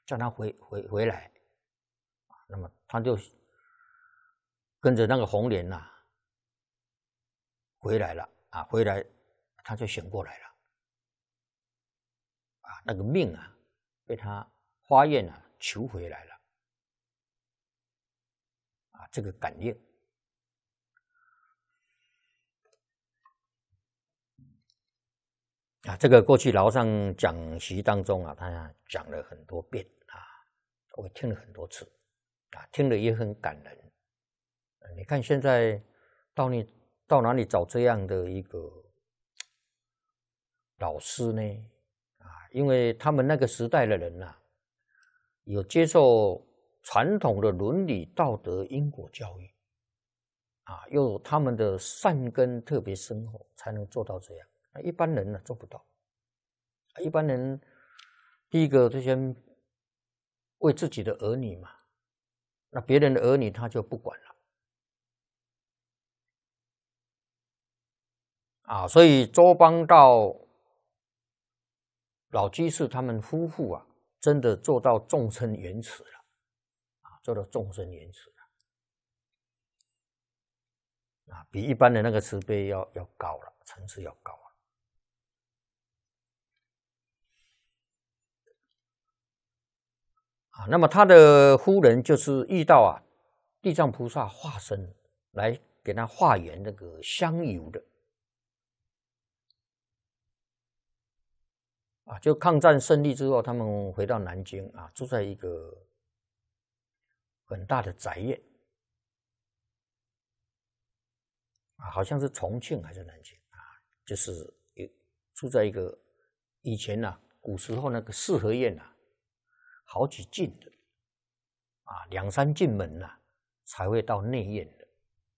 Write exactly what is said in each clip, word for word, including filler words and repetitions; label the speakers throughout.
Speaker 1: 叫他回回回来。那么他就跟着那个红莲呐、啊、回来了啊，回来他就醒过来了啊，那个命啊被他花宴啊求回来了啊，这个感应。啊，这个过去老上讲习当中啊，他讲了很多遍啊，我听了很多次啊，听了也很感人。你看现在到你到哪里找这样的一个老师呢？啊，因为他们那个时代的人呐、啊，有接受传统的伦理道德因果教育啊，又有他们的善根特别深厚，才能做到这样。一般人呢做不到。一般人第一个就先为自己的儿女嘛，那别人的儿女他就不管了啊。所以周邦道、老居士他们夫妇啊，真的做到众生缘慈了啊，做到众生缘慈了啊，比一般的那个慈悲要要高了，层次要高了。啊，那么他的夫人就是遇到啊地藏菩萨化身来给他化缘那个香油的啊，就抗战胜利之后，他们回到南京啊，住在一个很大的宅院啊，好像是重庆还是南京啊，就是住在一个以前呐、啊、古时候那个四合院呐、啊。好几进的啊，两三进门呐、啊，才会到内院的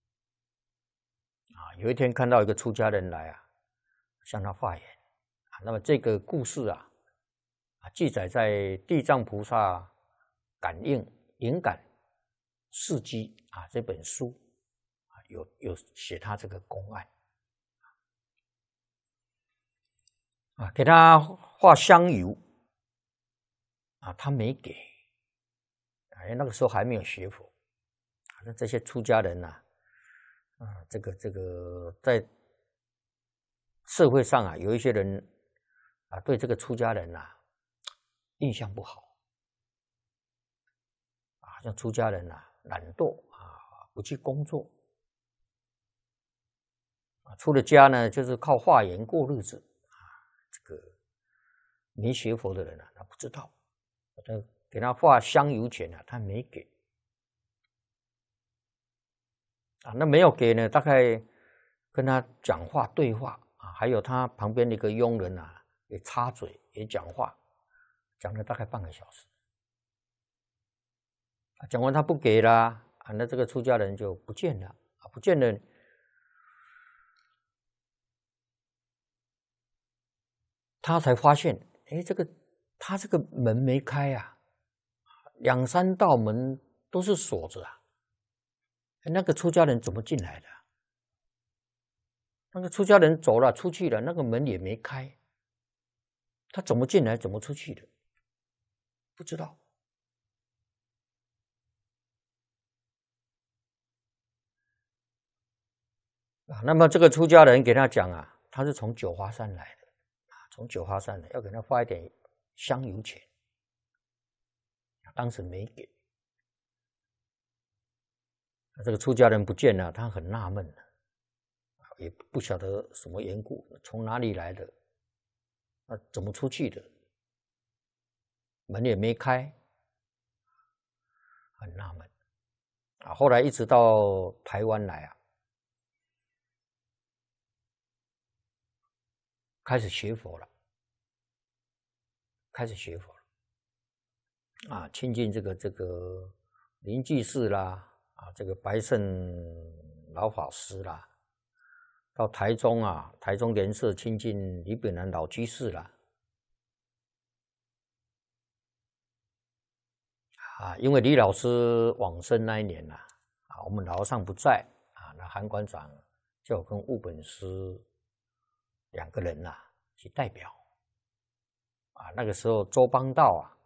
Speaker 1: 啊。有一天看到一个出家人来啊，向他化缘啊。那么这个故事啊，啊记载在《地藏菩萨感应灵感事迹》啊这本书啊，有有写他这个公案啊，给他画香油。啊，他没给，哎，那个时候还没有学佛，那这些出家人呐、啊，啊，这个这个在社会上啊，有一些人啊，对这个出家人呐、啊、印象不好，啊，像出家人呐、啊、懒惰啊，不去工作，啊，出了家呢就是靠化缘过日子啊，这个没学佛的人啊，他不知道。给他画香油钱啊，他没给啊，那没有给呢，大概跟他讲话对话啊，还有他旁边的一个佣人啊，也插嘴也讲话，讲了大概半个小时。啊，讲完他不给啦，啊，那这个出家人就不见了啊，不见了，他才发现，哎，这个他这个门没开啊。两三道门都是锁着啊，那个出家人怎么进来的？那个出家人走了出去了，那个门也没开，他怎么进来怎么出去的？不知道。啊，那么这个出家人给他讲啊，他是从九华山来的啊，从九华山来，要给他发一点香油钱，当时没给。这个出家人不见了，他很纳闷，也不晓得什么缘故，从哪里来的，啊，怎么出去的，门也没开，很纳闷啊。后来一直到台湾来啊，开始学佛了，开始学佛了啊，亲近这个这个灵济寺啦。啊，这个白胜老法师啦，到台中啊，台中莲社亲近李炳南老居士啦，啊，因为李老师往生那一年呐、啊，啊，我们老和尚不在啊，那韩馆长就跟悟本师两个人呐、啊、去代表，啊，那个时候周邦道啊